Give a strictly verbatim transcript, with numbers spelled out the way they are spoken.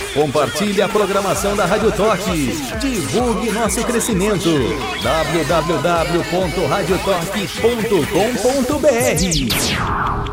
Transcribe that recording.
Compartilhe a programação da Rádio Toque. Divulgue nosso crescimento. w w w ponto radio toque ponto com ponto b r